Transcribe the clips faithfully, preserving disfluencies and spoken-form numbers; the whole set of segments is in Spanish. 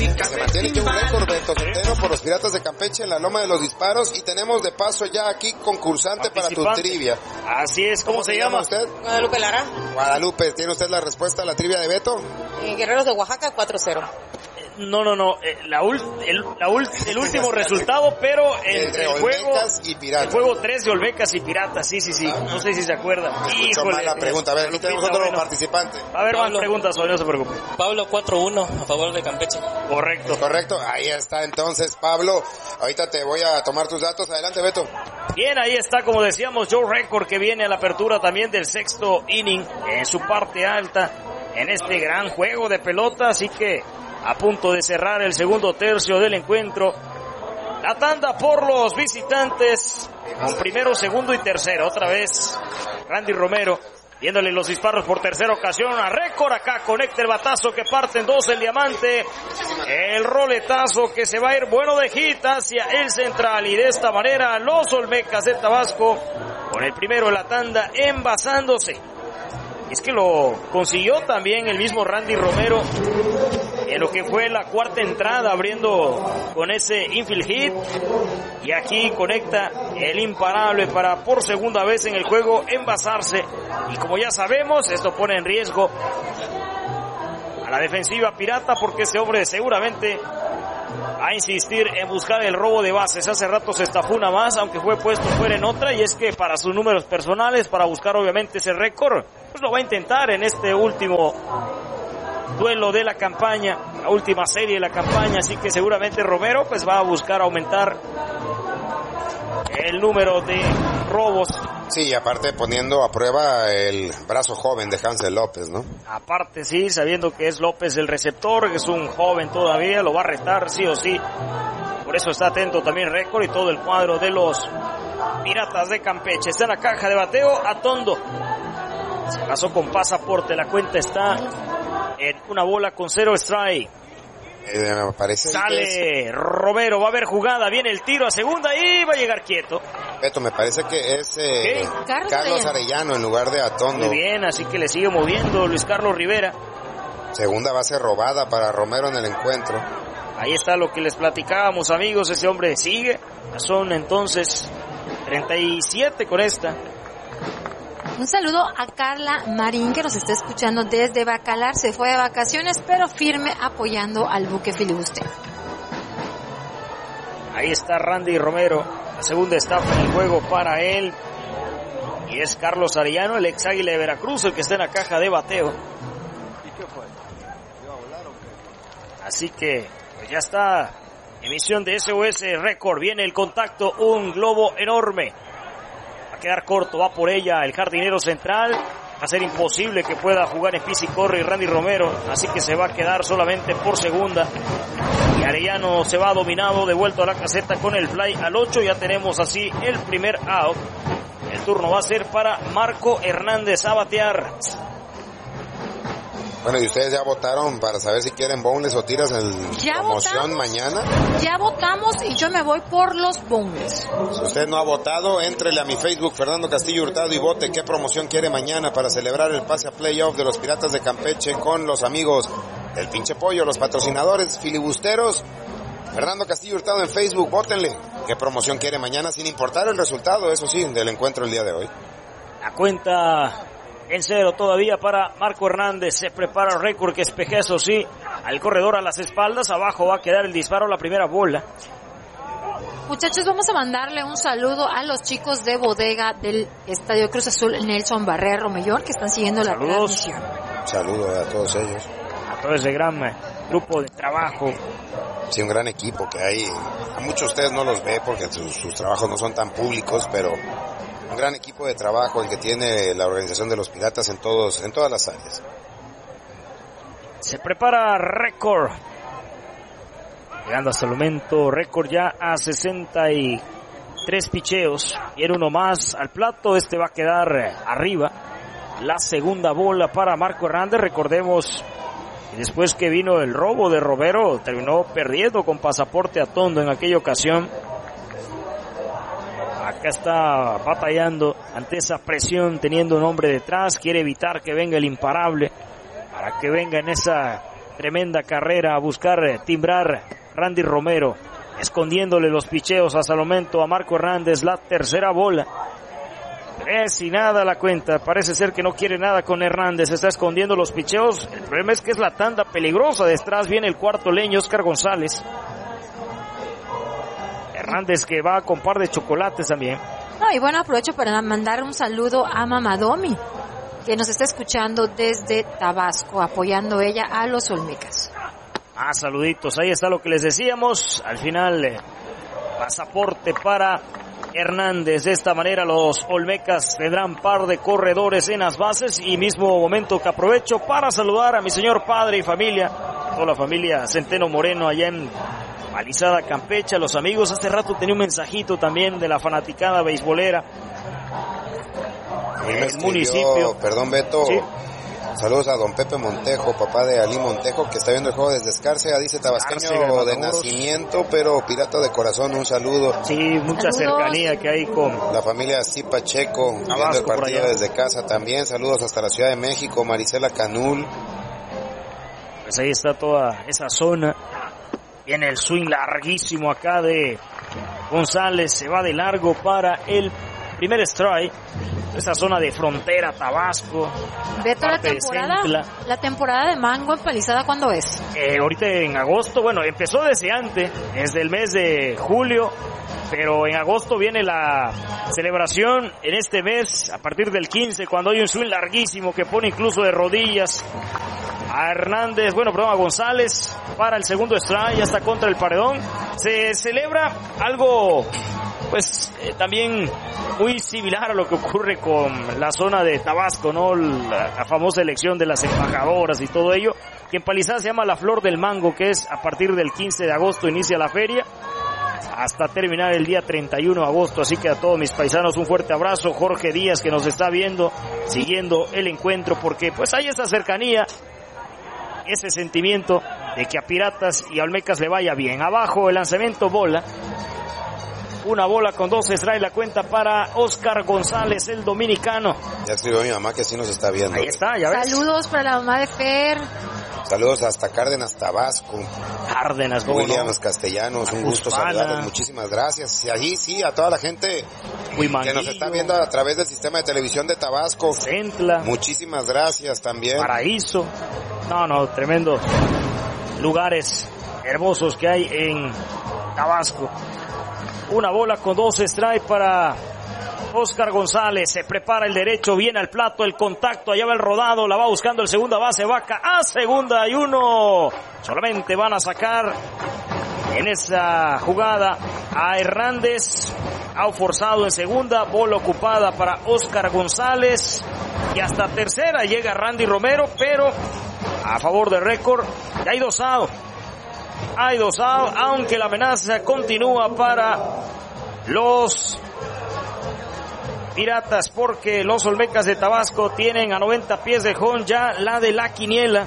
Se mantiene ya un récord de Centeno por los Piratas de Campeche en la Loma de los Disparos, y tenemos de paso ya aquí concursante para tu trivia. Así es, ¿cómo, ¿Cómo se, se llama? llama usted? Guadalupe Lara. Guadalupe, ¿tiene usted la respuesta a la trivia de Beto? Eh, Guerreros de Oaxaca, cuatro cero. No, no, no, eh, la ul, el, la ul, el último resultado, pero el, entre el Olmecas juego, y Piratas. El juego tres de Olmecas y Piratas, sí, sí, sí, ah, no sé si se acuerdan. Híjole, mala pregunta, a ver, aquí tenemos otro bueno. participante. A ver, más preguntas, no se preocupe. Pablo cuatro uno, a favor de Campeche. Correcto. Correcto, ahí está entonces, Pablo. Ahorita te voy a tomar tus datos, adelante, Beto. Bien, ahí está, como decíamos, Joe Record, que viene a la apertura también del sexto inning, en su parte alta, en este gran juego de pelota, así que a punto de cerrar el segundo tercio del encuentro. La tanda por los visitantes, con primero, segundo y tercero. Otra vez Randy Romero, viéndole los disparos por tercera ocasión a Record. Acá conecta el batazo que parte en dos el diamante. El roletazo que se va a ir bueno de hit hacia el central. Y de esta manera los Olmecas de Tabasco, con el primero de la tanda, envasándose. Y es que lo consiguió también el mismo Randy Romero en lo que fue la cuarta entrada, abriendo con ese infield hit, y aquí conecta el imparable para por segunda vez en el juego envasarse, y como ya sabemos, esto pone en riesgo a la defensiva pirata, porque ese hombre seguramente va a insistir en buscar el robo de bases. Hace rato se estafó una más, aunque fue puesto fuera en otra, y es que para sus números personales, para buscar obviamente ese récord, pues lo va a intentar en este último duelo de la campaña, la última serie de la campaña, así que seguramente Romero pues va a buscar aumentar el número de robos. Sí, aparte poniendo a prueba el brazo joven de Hansel López, ¿no? Aparte, sí, sabiendo que es López el receptor, que es un joven todavía, lo va a retar sí o sí. Por eso está atento también Record y todo el cuadro de los Piratas de Campeche. Está en la caja de bateo Atondo. Se pasó con pasaporte, la cuenta está en una bola con cero strike. Eh, me parece Sale que es... Romero, va a haber jugada, viene el tiro a segunda y va a llegar quieto. Beto, me parece que es eh, Carlos, Carlos Arellano en lugar de Atondo. Muy bien, así que le sigue moviendo Luis Carlos Rivera. Segunda base robada para Romero en el encuentro. Ahí está lo que les platicábamos, amigos, ese hombre sigue. Son entonces treinta y siete con esta. Un saludo a Carla Marín, que nos está escuchando desde Bacalar. Se fue de vacaciones, pero firme apoyando al buque filibustero. Ahí está Randy Romero, la segunda estafa en el juego para él. Y es Carlos Arellano, el ex Águila de Veracruz, el que está en la caja de bateo. ¿Y qué fue? ¿Iba a volar o qué? Así que pues ya está. Emisión de S O S Record. Viene el contacto, un globo enorme. Va a quedar corto, va por ella el jardinero central. Va a ser imposible que pueda jugar en pis y corre y Randy Romero, así que se va a quedar solamente por segunda. Y Arellano se va dominado, devuelto a la caseta con el fly al ocho. Ya tenemos así el primer out. El turno va a ser para Marco Hernández a batear. Bueno, y ustedes ya votaron para saber si quieren boneless o tiras en ya promoción votamos, mañana. Ya votamos y yo me voy por los boneless. Si usted no ha votado, éntrele a mi Facebook, Fernando Castillo Hurtado, y vote qué promoción quiere mañana para celebrar el pase a playoff de los Piratas de Campeche con los amigos del Pinche Pollo, los patrocinadores filibusteros. Fernando Castillo Hurtado en Facebook, vótenle qué promoción quiere mañana, sin importar el resultado, eso sí, del encuentro el día de hoy. La cuenta en cero todavía para Marco Hernández. Se prepara Record, que espejea, eso sí, al corredor a las espaldas. Abajo va a quedar el disparo, la primera bola. Muchachos, vamos a mandarle un saludo a los chicos de bodega del Estadio Cruz Azul Nelson Barrera Romellón, que están siguiendo la Saludos. transmisión. Saludos a todos ellos. A todo ese gran grupo de trabajo. Sí, un gran equipo que hay. A muchos de ustedes no los ve porque sus, sus trabajos no son tan públicos, pero un gran equipo de trabajo el que tiene la organización de los Piratas en todos, en todas las áreas. Se prepara Record. Llegando hasta el momento, Record ya a sesenta y tres picheos. Y uno más al plato, este va a quedar arriba. La segunda bola para Marco Hernández, recordemos. Y después que vino el robo de Romero, terminó perdiendo con pasaporte a Tondo en aquella ocasión. Acá está batallando ante esa presión, teniendo un hombre detrás. Quiere evitar que venga el imparable, para que venga en esa Tremenda carrera a buscar timbrar Randy Romero, escondiéndole los picheos hasta el momento a Marco Hernández. La tercera bola. Tres y nada la cuenta. Parece ser que no quiere nada con Hernández. Está escondiendo los picheos. El problema es que es la tanda peligrosa. Detrás viene el cuarto leño, Oscar González. Hernández que va con par de chocolates también. No, y bueno, aprovecho para mandar un saludo a Mamadomi, que nos está escuchando desde Tabasco, apoyando ella a los Olmecas. Ah, saluditos. Ahí está lo que les decíamos. Al final, eh, pasaporte para Hernández. De esta manera los Olmecas tendrán par de corredores en las bases, y mismo momento que aprovecho para saludar a mi señor padre y familia, toda la familia Centeno Moreno allá en Palizada, Campeche, a los amigos. Hace rato tenía un mensajito también de la fanaticada beisbolera. El escribió, municipio. Perdón, Beto. ¿Sí? Saludos a don Pepe Montejo, papá de Ali Montejo, que está viendo el juego desde Escárcega. Dice tabasqueño Escárcega, de nacimiento, pero pirata de corazón. Un saludo. Sí, mucha Saludos. cercanía que hay con La familia Zipa Checo, viendo Tabasco, el por partido allá. desde casa también. Saludos hasta la Ciudad de México. Marisela Canul. Pues ahí está toda esa zona. Viene el swing larguísimo acá de González. Se va de largo para el primer strike. Esa zona de frontera, Tabasco. Beto, la parte de temporada, Centla. la temporada de mango en Palizada, ¿cuándo es? Eh, ahorita en agosto, bueno, empezó desde antes, desde el mes de julio. Pero en agosto viene la celebración en este mes, a partir del quince, cuando hay un swing larguísimo que pone incluso de rodillas a Hernández, bueno, perdón, a González para el segundo strike, ya está contra el paredón. Se celebra algo, pues, eh, también muy similar a lo que ocurre con la zona de Tabasco, ¿no? La, la famosa elección de las embajadoras y todo ello, que en Palizada se llama la Flor del Mango, que es a partir del quince de agosto inicia la feria, hasta terminar el día treinta y uno de agosto. Así que a todos mis paisanos un fuerte abrazo. Jorge Díaz, que nos está viendo, siguiendo el encuentro, porque pues hay esa cercanía, ese sentimiento de que a Piratas y a Olmecas le vaya bien. Abajo el lanzamiento, bola. Una bola con dos strikes, la cuenta para Oscar González, el dominicano. Ya escribió mi mamá que sí nos está viendo. Ahí está, ya ves. Saludos para la mamá de Fer. Saludos hasta Cárdenas, Tabasco. Cárdenas, ¿cómo Williams no? Castellanos, un gusto Acuzpana. saludarlos, muchísimas gracias. Y allí sí, a toda la gente Huimanguillo, que nos está viendo a través del sistema de televisión de Tabasco. Centla, Muchísimas gracias también. Paraíso. No, no, tremendo lugares hermosos que hay en Tabasco. Una bola con dos strikes para Oscar González. Se prepara el derecho, viene al plato, el contacto, allá va el rodado, la va buscando el segunda base, vaca a segunda y uno. Solamente van a sacar en esa jugada a Hernández. Ha forzado en segunda, bola ocupada para Oscar González. Y hasta tercera llega Randy Romero, pero a favor de récord. Y hay dos out. Hay dos out, aunque la amenaza continúa para los Piratas, porque los Olmecas de Tabasco tienen a noventa pies de home ya la de la quiniela.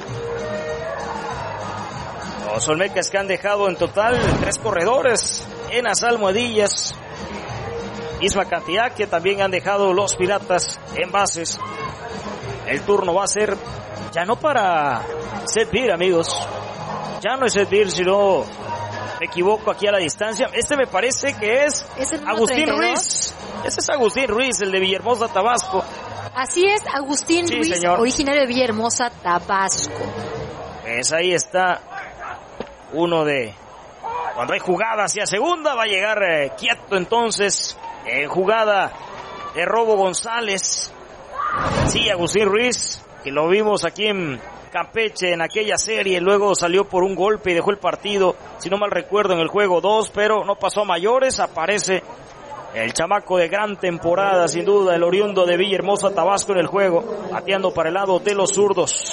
Los Olmecas que han dejado en total tres corredores en las almohadillas. Misma cantidad que también han dejado los Piratas en bases. El turno va a ser ya no para Seth Beer, amigos. Ya no es Seth Beer, sino me equivoco aquí a la distancia. Este me parece que es, ¿Es el número Agustín treinta y dos? Ruiz. Ese es Agustín Ruiz, el de Villahermosa, Tabasco. Así es, Agustín Sí, Ruiz, señor. originario de Villahermosa, Tabasco. Pues ahí está uno de... Cuando hay jugada hacia segunda, va a llegar eh, quieto entonces. En jugada de robo González. Sí, Agustín Ruiz, que lo vimos aquí en Campeche en aquella serie, luego salió por un golpe y dejó el partido, si no mal recuerdo, en el juego dos, pero no pasó a mayores. Aparece el chamaco de gran temporada, sin duda, el oriundo de Villahermosa, Tabasco, en el juego, bateando para el lado de los zurdos.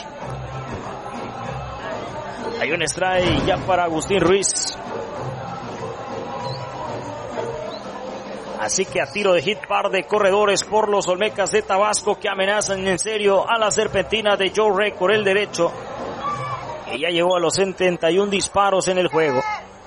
Hay un strike ya para Agustín Ruiz. Así que a tiro de hit, par de corredores por los Olmecas de Tabasco, que amenazan en serio a la serpentina de Joe Record, el derecho, que ya llegó a los setenta y uno disparos en el juego.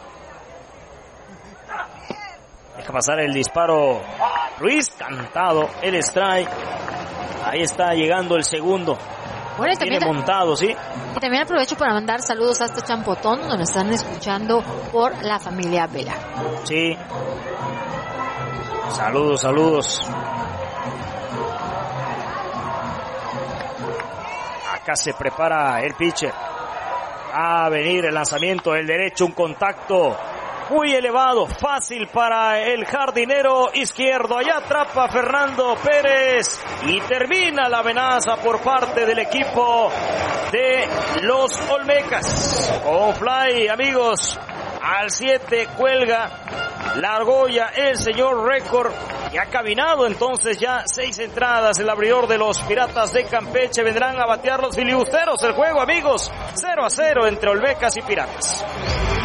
Deja pasar el disparo Ruiz, cantado el strike. Ahí está llegando el segundo. Bueno, y Tiene también, montado, ¿sí? y también aprovecho para mandar saludos hasta Champotón, donde nos están escuchando por la familia Vela. Sí. Saludos, saludos. Acá se prepara el pitcher. Va a venir el lanzamiento del derecho, un contacto muy elevado, fácil para el jardinero izquierdo. Allá atrapa Fernando Pérez y termina la amenaza por parte del equipo de los Olmecas. Con fly, amigos, al siete cuelga la argolla el señor Récord. Y ha caminado entonces ya seis entradas el abridor de los Piratas de Campeche. Vendrán a batear los filibusteros. El juego, amigos, cero a cero entre Olmecas y Piratas.